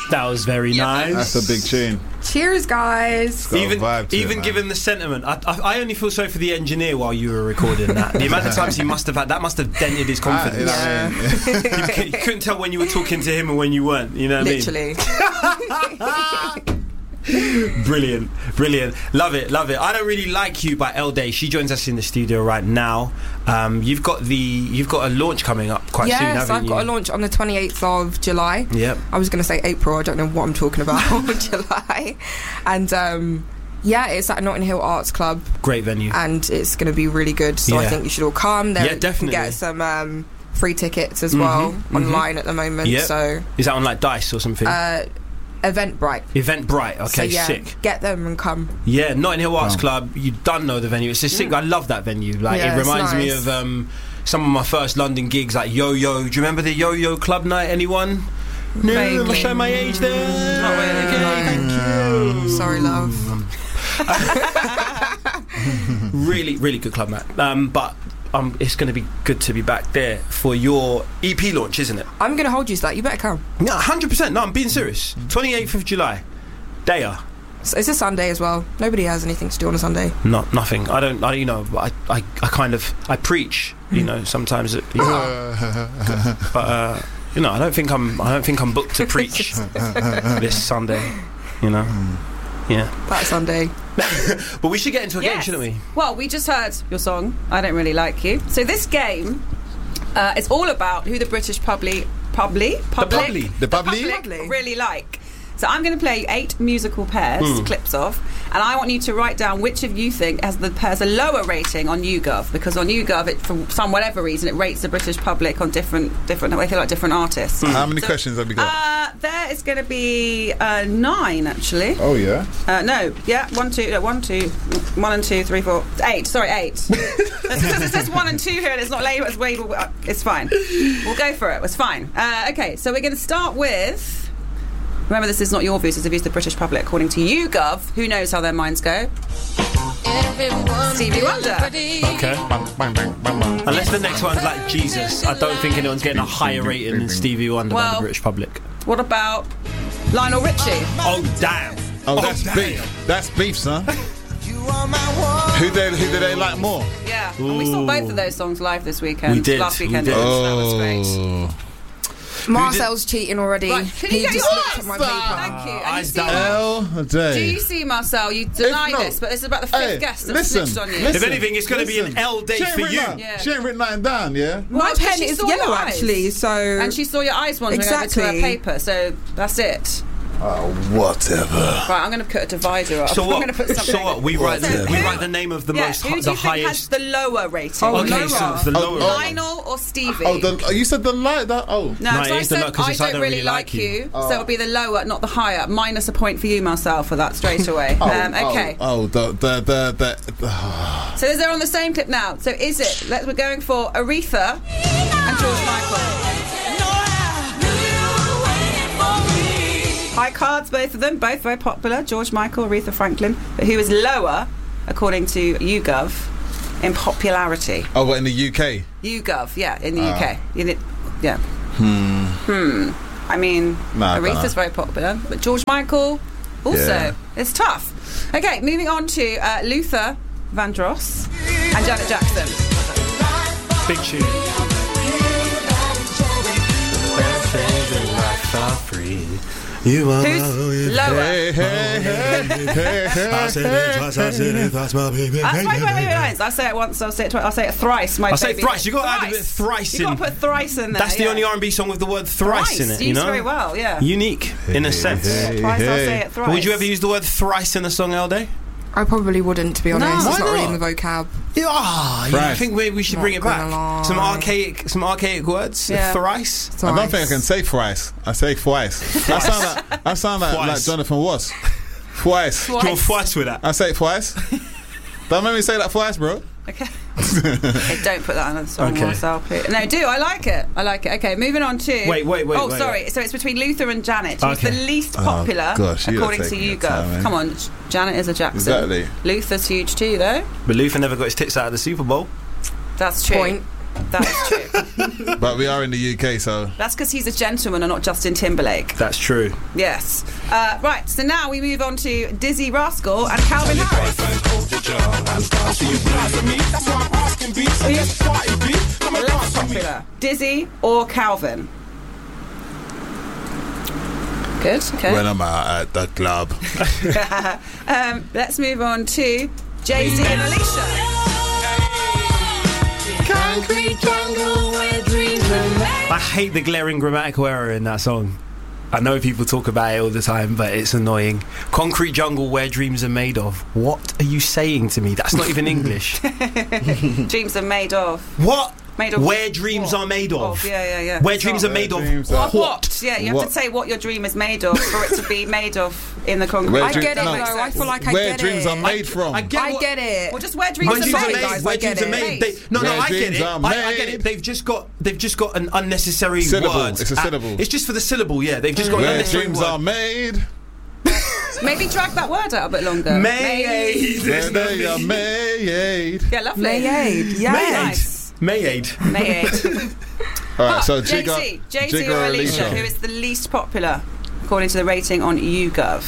That was very nice. That's a big tune. Cheers, guys. Even given the sentiment, I only feel sorry for the engineer while you were recording that. The amount of times he must have had, that must have dented his confidence. You couldn't tell when you were talking to him and when you weren't. You know what I mean? Brilliant. Love it. I Don't Really Like You by Elday. She joins us in the studio right now. You've got a launch coming up quite soon, haven't you? Yes, I've got a launch on the 28th of July. Yep. I was going to say April. I don't know what I'm talking about. July. And it's at Notting Hill Arts Club. Great venue. And it's going to be really good. So I think you should all come. Yeah, definitely. You can get some free tickets as well online at the moment. Yep. So is that on like Dice or something? Eventbrite. Okay, so, sick. Get them and come. Yeah, Notting Hill Arts Club. You don't know the venue. It's just sick. I love that venue. Like it reminds me of some of my first London gigs, like Yo-Yo. Do you remember the Yo-Yo Club night? Anyone? No, I'm gonna show my age there. Not really. Okay, thank you. Sorry, love. Really, really good club night. But it's going to be good to be back there for your EP launch, isn't it? I'm going to hold you to that. You better come. No, 100%. No, I'm being serious. 28th of July. Daya. It's a Sunday as well. Nobody has anything to do on a Sunday. No, nothing. I preach, sometimes. But I don't think I'm booked to preach this Sunday. Yeah. That Sunday. But we should get into a game, shouldn't we? Well, we just heard your song, I Don't Really Like You. So this game is all about who the British public really like. So I'm going to play you 8 musical pairs, clips of, and I want you to write down which of you think has a lower rating on YouGov, because on YouGov, for some whatever reason, it rates the British public on different. They feel like different artists. How many questions have we got? There is going to be 9 actually. Oh yeah. 1, 2, 3, 4, 8. Sorry, 8. It says 1 and 2 here, and it's not labelled as label. It's fine. We'll go for it. It's fine. Okay, so we're going to start with. Remember, this is not your views, it's the views of the British public. According to YouGov, who knows how their minds go? Stevie Wonder. Okay. Unless the next one's like Jesus, I don't think anyone's getting a higher rating than Stevie Wonder by the British public. What about Lionel Richie? Oh, damn. That's beef. That's beef, son. Who do they like more? Yeah. And we saw both of those songs live this weekend. We did. Last weekend. We did. That was great. Marcel's cheating already. Right. He just looked at my paper. Thank you. Do you see, Marcel? You deny this, but this is about the 5th guest that snitched on you. If anything, it's going to be an L day for you. She ain't written nothing down, yeah? My pen is yellow, actually, so... And she saw your eyes wandering over to her paper, so that's it. Oh, whatever. Right, I'm going to put a divider up. So what? I'm going to put something. We write the name of the most, who do you think has the lower rating? Okay, so it's the lower. Lionel or Stevie? You said the light. No, it is the low, 'cause it's I don't really like you. So it'll be the lower, not the higher. Minus a point for you, Marcel, for that straight away. Okay. So they're on the same clip now. So is it? We're going for Aretha and George Michael. High cards, both of them, both very popular. George Michael, Aretha Franklin. But who is lower, according to YouGov, in popularity? Oh, what, in the UK? YouGov, yeah, in the UK. I mean, Aretha's very popular, but George Michael also. It's tough. Okay, moving on to Luther Vandross and Janet Jackson. Big tune. Who's lower? Hey. I said it twice, my baby. Wait. I'll say it once, I'll say it twice, I'll say it thrice, I'll say it thrice. You've got to add a bit of thrice in. You've got to put thrice in there. That's the only R&B song with the word thrice in it, you know? very well, yeah. Unique, in a sense. Twice, I'll say it thrice. Would you ever use the word thrice in a song, Elday? I probably wouldn't, to be honest. No, it's not why really not? in the vocab. I think maybe we should bring it back. Some archaic words. Yeah. Thrice. I don't think I can say thrice. I say twice. I sound like Jonathan Ross. Twice. You're twice with that. I say it twice. Don't make me say that twice, bro. Okay. Don't put that on the song, Marcel. No, do. I like it. Okay, moving on to... Wait. Sorry. So it's between Luther and Janet. Who's the least popular, according to YouGov. Come on, Janet is a Jackson. Exactly. Luther's huge too, though. But Luther never got his tits out of the Super Bowl. That's true. Point. That is true. But we are in the UK, so That's because he's a gentleman and not Justin Timberlake. That's true. Yes. Right, so now we move on to Dizzy Rascal and Calvin Harris. Less popular, Dizzy or Calvin? Good, okay. when I'm out at the club. Let's move on to Jay-Z and Alicia. Concrete jungle where dreams are made. I hate the glaring grammatical error in that song. I know people talk about it all the time, but it's annoying. Concrete jungle where dreams are made of. What are you saying to me? That's not even English. Dreams are made of. What? Made of where dreams are made of. Yeah. Where dreams are made of. What? Yeah, you have to say what your dream is made of for it to be made of in the concrete. I get it, though. I feel like I where get dreams it. are made from. I get it. Well, just where dreams I'm are sorry, made. guys, Where I get dreams are it. made. No, Where I get dreams it. are I get it. They've just got an unnecessary Syllable. word. It's a syllable. It's just for the syllable. Yeah, they've just got an Where unnecessary dreams word. are made. Maybe drag that word out a bit longer. Made. Where they are made. Yeah, lovely. Mayade, yes. Nice. Mayade. All right, so Jay-Z Jigga or Alicia, who is the least popular according to the rating on YouGov.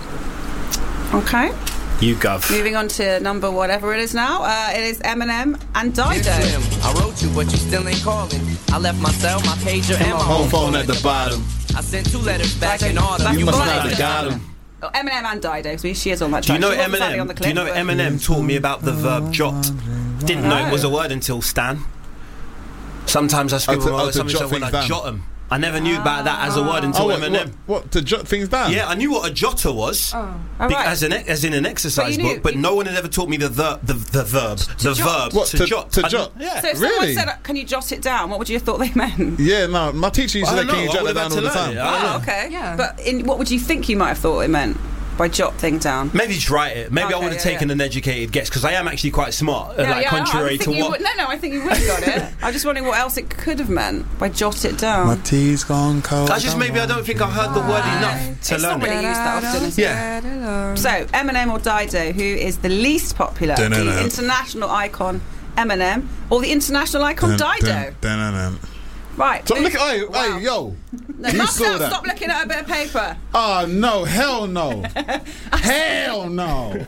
Okay. YouGov. Moving on to number whatever it is now. It is Eminem and Dido. I wrote you, but you still ain't calling. I left my cell, my pager, and my home phone at the bottom. I sent 2 letters back in autumn. Back You in must autumn. not have got him. Oh, Eminem and Dido, so she is on that Do you track. know She wasn't sadly on Eminem? the Do you know clip, Eminem taught me about the verb jot? Didn't know it was a word until Stan. Sometimes I scribble to something jot when things I down. jot them. I never knew about that as a word until Eminem. What, to jot things down? Yeah, I knew what a jotter was, All right. as in an exercise But you knew- book, but no one had ever taught me the verb, the verb What, to to jot. jot? Yeah. So if Really? someone said, can you jot it down, what would you have thought they meant? Yeah, no, my teacher used to I say, don't can you know, I jot that would've down had all the to learn time? it. I don't Oh, know. okay. Yeah. But what would you think you might have thought it meant by jot thing down? Maybe just write it. Maybe I Okay, would have yeah, taken yeah. an educated guess because I am actually quite smart. Contrary I to think you what. would, no, I think you would have got it. I'm just wondering what else it could have meant by jot it down. My tea's gone cold. I don't think I heard the word enough to It's learn not really it. used that often, is it? Yeah. So, Eminem or Dido, who is the least popular? Dun-dun-dun. The international icon Eminem or the international icon Dido? Right. Stop looking, Wow. hey, yo. No, you Marcel, saw that. stop looking at a bit of paper. Oh, no, hell no. Hell no.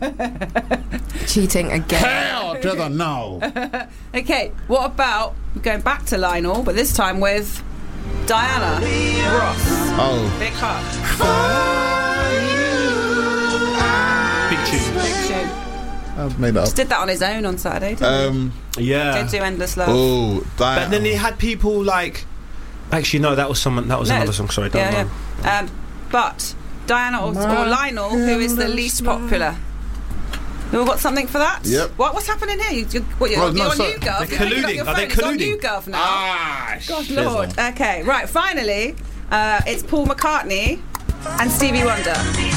Cheating again. Hell to the no. Okay, what about going back to Lionel, but this time with Diana Ross? Oh. Big Heart. Big tune. Big tune. I've made that Just did that on his own on Saturday, didn't he? Yeah. Did do Endless Love. Oh, But then he had people like. Actually, no, that was another song. Sorry, don't know. Yeah. But Diana or Lionel, who is the least popular? We've got something for that? Yep. What's happening here? You're on sorry. YouGov. They're You're picking up colluding. your Are they phone. It's on colluding? YouGov now. Gosh, shizzle. Lord. Okay, right, finally, it's Paul McCartney and Stevie Wonder.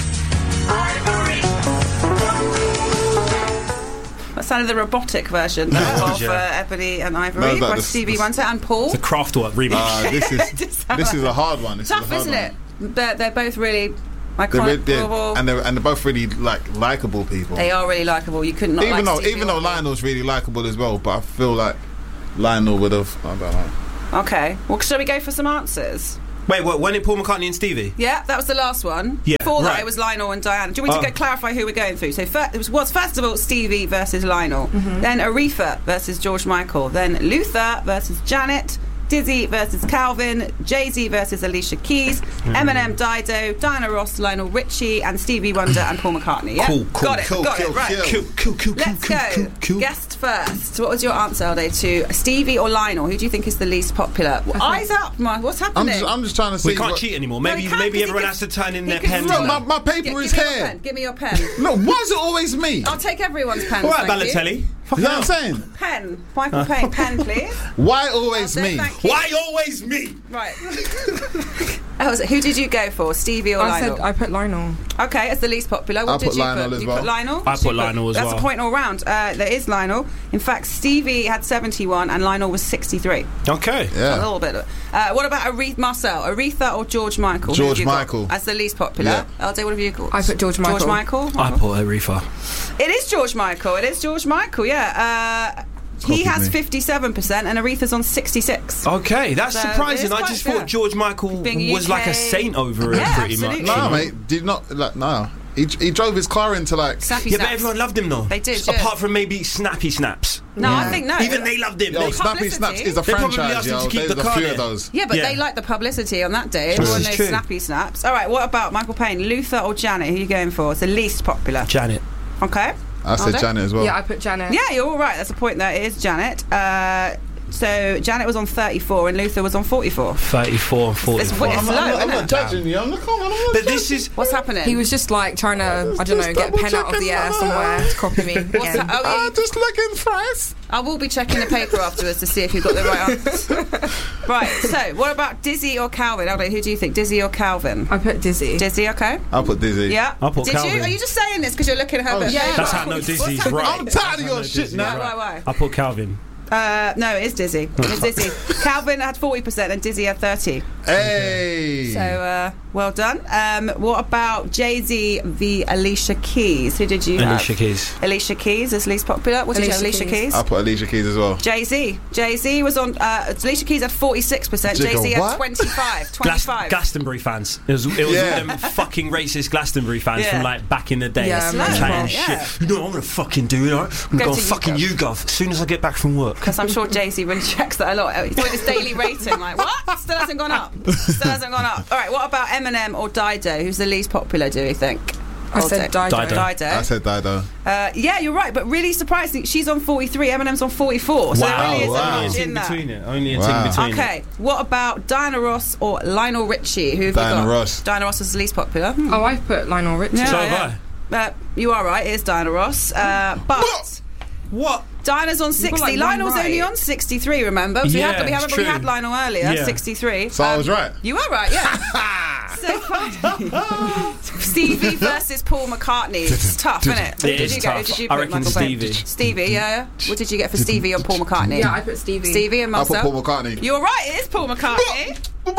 That sounded the robotic version of Ebony and Ivory by Stevie Wonder and Paul. The Kraftwerk remix. This is a hard one. Tough, isn't it? They're both really iconic. And they're both really likable people. They are really likable. You couldn't not even like though Stevie Wonder. Lionel's really likable as well, but I feel like Lionel would have. I don't know. Okay. Well, shall we go for some answers? Wait, when it Paul McCartney and Stevie? Yeah, that was the last one. Yeah, Before that, right. it was Lionel and Diana. Do you want me to clarify who we're going through? So it was first of all Stevie versus Lionel, then Aretha versus George Michael, then Luther versus Janet, Dizzy versus Calvin, Jay-Z versus Alicia Keys, Eminem, Dido, Diana Ross, Lionel Richie, and Stevie Wonder and Paul McCartney. Yeah? Cool. Got it. Right. Cool. Let's go. Guest first. What was your answer, Alde, to Stevie or Lionel? Who do you think is the least popular? Eyes up, Mark. What's happening? I'm just trying to see. We can't cheat anymore. Maybe everyone has to turn in their pens. No, now. my paper is Give me your here. pen. Give me your pen. No, why is it always me? I'll take everyone's pen. All right, Balotelli. You know what I'm saying? Pen. Michael Payne. Pen, please. Why always me? Thank you. Why always me? Right. Who did you go for? Stevie or Lionel? I put Lionel. Okay, as the least popular. What I did put you Lionel put? as You well. put Lionel? I put Lionel as well. That's a point all round. There is Lionel. In fact, Stevie had 71 and Lionel was 63. Okay. A Yeah. little bit. What about Aretha or George Michael? Who have George you got Michael. as the least popular. LJ, what have you got? I put George Michael. George Michael? I put Aretha. It is George Michael. Yeah. He has 57% and Aretha's on 66. Okay, that's So surprising. it's I quite just fair. thought George Michael Being was like a UK. saint over it, Yeah, pretty absolutely. much. No, mate, did not like no. He drove his car into like. Snappy Yeah, but snaps. everyone loved him though. They did, yeah. Apart from maybe Snappy Snaps. No, I think no. Even they loved him. Yo, They- Snappy publicity. Snaps is a They probably franchise, asked him yo. to keep There's the a car few there. of those. Yeah, but Yeah. they liked the publicity on that day. True. Everyone This knows is true. Snappy Snaps. All right, what about Michael Payne? Luther or Janet? Who are you going for? It's the least popular. Janet. Okay. I said Aldo? Janet as well. Yeah, I put Janet. Yeah, you're all right. That's a point there. It is Janet. So Janet was on 34 and Luther was on 44. 34 and 44. It's low, I'm isn't not it? judging you. I'm not But this is... What's happening? He was just like trying to, I don't know, get a pen out of the air somewhere to copy me again. Oh, just looking fresh. I will be checking the paper afterwards to see if you've got the right answer. Right, so what about Dizzy or Calvin? Aldo, who do you think? Dizzy or Calvin? I put Dizzy. Dizzy, okay. I'll put Dizzy. Yeah. I'll put Did Calvin. you? Are you just saying this because you're looking at her? yeah. That's how I know Dizzy's right. I'm tired of your shit now. Why? I put Calvin. No, it is Dizzy. It's Dizzy. Calvin had 40% and Dizzy had 30. Hey. So, well done. What about Jay-Z v Alicia Keys? Who did you have? Alicia Keys. Alicia Keys is least popular. What did you have? Alicia Alicia Keys? I'll put Alicia Keys as well. Jay-Z was on... Alicia Keys had 46%. Jay-Z had what? 25. Glastonbury fans. It was Yeah. all them fucking racist Glastonbury fans Yeah. from like back in the day. Yeah, chatting yeah. shit. You know what I'm gonna fucking do, you know? I'm Go gonna to fucking YouGov. YouGov as soon as I get back from work. Because I'm sure Jay-Z really checks that a lot. He's doing his daily rating. Like, what? Still hasn't gone up. Still hasn't gone up. All right, what about Eminem or Dido? Who's the least popular, do you think? I said Dido. Dido. I said Dido. Yeah, you're right, but really surprising. She's on 43, Eminem's on 44. So there really isn't wow. much in that. Only a Wow. thing between Okay, what about Diana Ross or Lionel Richie? Who have Diana you got? Ross. Diana Ross is the least popular. Oh, I put Lionel Richie. Yeah. So have You are right, it is Diana Ross. But What? Diana's on 60. like one Lionel's right. only on 63, remember? So Yeah, we haven't true. had Lionel earlier, Yeah. 63. So I was right. You were right, yeah. So funny. Stevie versus Paul McCartney. It's tough, isn't it? It is Who tough. did you I put, reckon Michael Payne? Stevie. Stevie, yeah. What did you get for Stevie on Paul McCartney? Yeah, I put Stevie. Stevie and I'll put Marcel. Paul McCartney. You're right, it is Paul McCartney.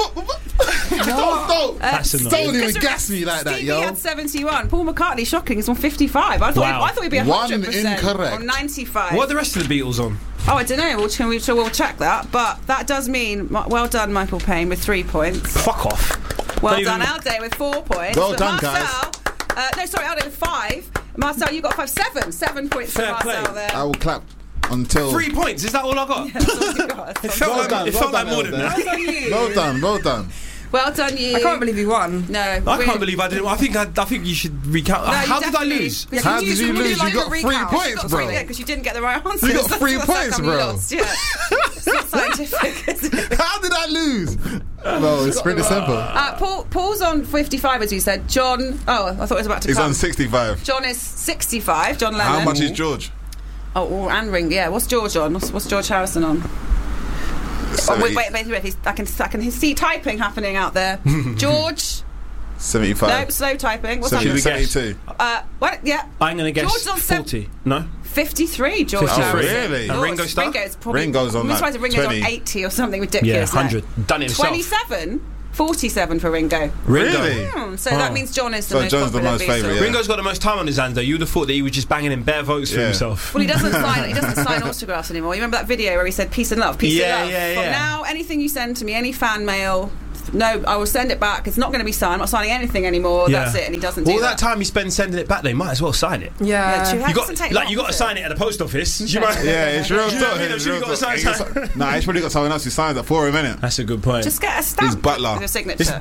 Don't That's annoying. even Because gas me like that, Stevie yo. had 71. Paul McCartney, shocking, is on 55. I thought he'd be 100%. One incorrect. Or 95. What are the rest of the Beatles on? Oh, I don't know. We'll check that. But that does mean, well done, Michael Payne, with 3 points. Fuck off. Well Don't done, even- Alday, with 4 points. Well But done, Marcel, no, sorry, Alday with 5. Marcel, you got 5. 7 points Fair for Marcel play. there. I will clap until. 3 points. Is that all I got? That's all you got. It felt Well done, it well felt like done, more than Elder. that. Well done, well done. Well done, you. I can't believe he won. No. I can't believe I didn't. I think you should recount. No, you How did I definitely- lose? Yeah, How could did you would lose? like You a got 3 recount? points, bro. Yeah, because you didn't get the right answer. You got 3 points, bro. Lost, yeah. It's not scientific, is it? How did I lose? Well, it's pretty simple. Paul's on 55, as you said. John. Oh, I thought it was about to He's come. on 65. John is 65. John Lennon. How much is George? Oh, and Ring. Yeah. What's George on? What's George Harrison on? Oh, wait. I can see typing happening out there. George. 75. No, slow typing. What's Should we happening? guess? 72. What? Yeah. I'm going to guess George's on 40. No? 53. George. 53. Harrison. Really? And Ringo Starr? Ringo's probably. Ringo's on I'm like surprised Ringo's 20. on 80 or something Yeah, ridiculous. 100. Done it himself. 27. 47 for Ringo. Really? So that means John is the So most John's the popular most Beatle. favourite, yeah. Ringo's got the most time on his hands, though. You'd have thought that he was just banging in bare votes for Yeah. himself. Well, he doesn't sign autographs anymore. You remember that video where he said peace and love, peace Yeah, and love. yeah, From yeah. now, anything you send to me, any fan mail, no, I will send it back. It's not going to be signed. I'm not signing anything anymore. Yeah. That's it. And he doesn't All do that time you spend sending it back, they might as well sign it. Yeah. true. You That got doesn't take like long, you got to does sign it at the post office. You might- Yeah, it's real You know what I talk. mean? I'm It's sure you real got to talk. sign. Nah, he's probably got someone else who signs it for him, innit? That's a good point. Just get a stamp. His butler. With your signature.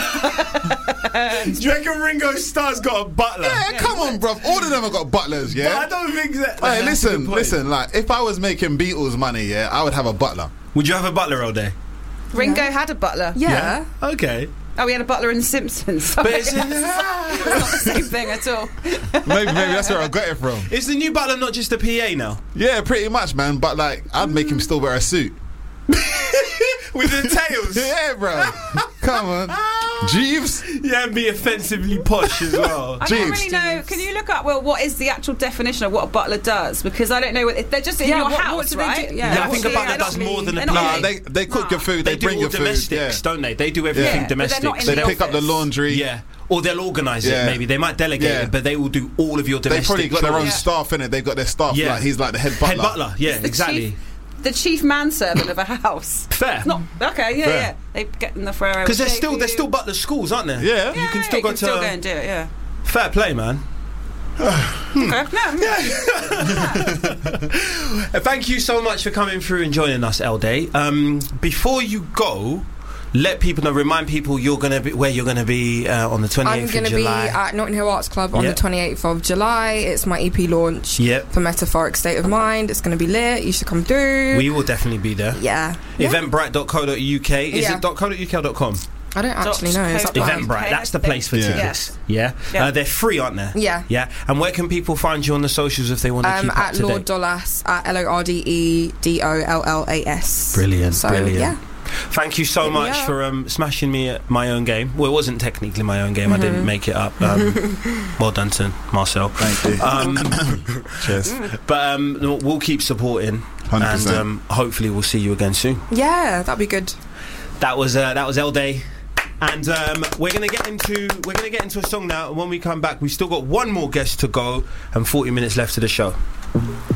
Do you reckon Ringo Starr's got a butler? Yeah, come on, bruv. All of them have got butlers, But I yeah? don't think that. Hey, that's a good point. listen. Like, if I was making Beatles money, yeah, I would have a butler. Would you have a butler all day? Ringo had a butler. Yeah. Okay. Oh, he had a butler in The Simpsons. But it's, It's not the same thing at all. Maybe that's where I got it from. is the new butler not just a PA now? Yeah, pretty much, man. But like, I'd make him still wear a suit. With the tails? Yeah, bro. Come on, Jeeves. Yeah, and be offensively posh as well. I don't Jeeves. really know. Can you look up, what is the actual definition of what a butler does? Because I don't know. They're just in your house, what do they right? do? Yeah, I Yeah, think a what- butler they're does not more than a they're not PA. Nah, they cook your food. They do bring all your food. domestics, Yeah. don't they? They do everything Yeah, but they're domestic. not in They the pick up the office. laundry. Yeah. or they'll organise it. Maybe they might delegate it, but they will do all of your domestic. They've probably got their own chores. staff in it. They've got their staff. Yeah. Like he's like the head butler. Head butler, yeah, exactly. The chief manservant of a house. Fair. It's not okay. Yeah, yeah. They get in the Ferrero because they're still butler schools, aren't there? Yeah, you can still go still go and do it. Yeah. Fair play, man. Okay. Thank you so much for coming through and joining us, Elday. Before you go, let people know, remind people where you're going to be on the 28th of July. I'm going to be at Notting Hill Arts Club on the 28th of July. It's my EP launch for Metaphoric State of Mind. It's going to be lit. You should come through. We will definitely be there. Yeah. Eventbrite.co.uk. Is it .co.uk or .com? I don't actually know. Is that Eventbrite, that's the place for tickets. Yeah. They're free, aren't they? Yeah. Yeah. And where can people find you on the socials if they want to keep up at to date? Lord Dollas, at LORDEDOLLAS. Brilliant. So, brilliant. Yeah. Thank you so much for smashing me at my own game. Well, it wasn't technically my own game. I didn't make it up. Well done to Marcel. Thank you. Cheers. But we'll keep supporting, 100%. and hopefully we'll see you again soon. Yeah, that'd be good. That was Elday. And we're gonna get into a song now. And when we come back, we've still got one more guest to go and 40 minutes left to the show.